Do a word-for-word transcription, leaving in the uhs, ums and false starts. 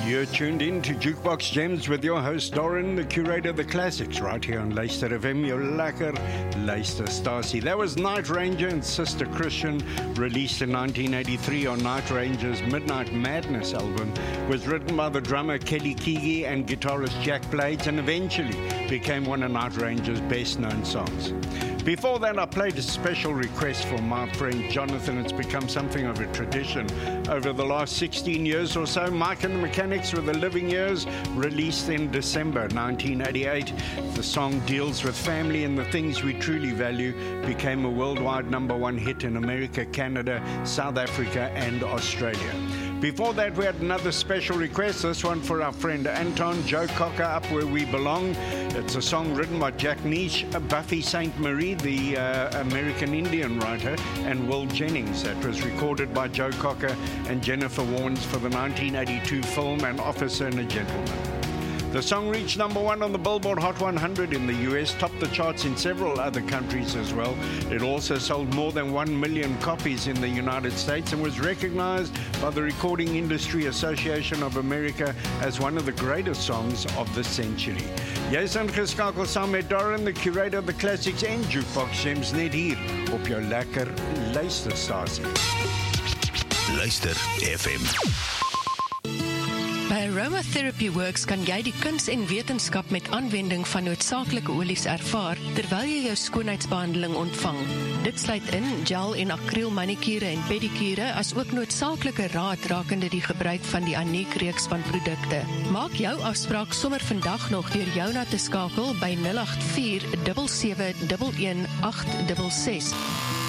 You're tuned in to Jukebox Gems with your host Doran, the curator of the classics, right here on Luister F M, your lekker luisterstasie. That was Night Ranger and Sister Christian, released in nineteen eighty-three on Night Ranger's Midnight Madness album, was written by the drummer Kelly Keagy and guitarist Jack Blades, and eventually became one of Night Ranger's best-known songs. Before that, I played a special request for my friend Jonathan. It's become something of a tradition over the last sixteen years or so. Mike and the Mechanics with the Living Years, released in December nineteen eighty-eight. The song deals with family and the things we truly value, became a worldwide number one hit in America, Canada, South Africa, and Australia. Before that, we had another special request, this one for our friend Anton, Joe Cocker, Up Where We Belong. It's a song written by Jack Niche, Buffy Sainte Marie, the uh, American Indian writer, and Will Jennings. That was recorded by Joe Cocker and Jennifer Warnes for the nineteen eighty-two film An Officer and a Gentleman. The song reached number one on the Billboard Hot one hundred in the U S, topped the charts in several other countries as well. It also sold more than one million copies in the United States and was recognized by the Recording Industry Association of America as one of the greatest songs of the century. Jy is ingeskakel saam met Doran, the curator of the classics en Jukebox Gems, net hier op jou lekker luisterstasie. Luister F M. By Aromatherapy Works kan jy die kuns en wetenskap met aanwending van noodsaaklike olies ervaar terwyl jy jou skoonheidsbehandeling ontvang. Dit sluit in gel en akriel manikure en pedikure, as ook noodsaaklike raad rakende die gebruik van die Aniek reeks van produkte. Maak jou afspraak sommer vandag nog deur jou na te skakel by nul agt vier sewe sewe een een agt ses ses.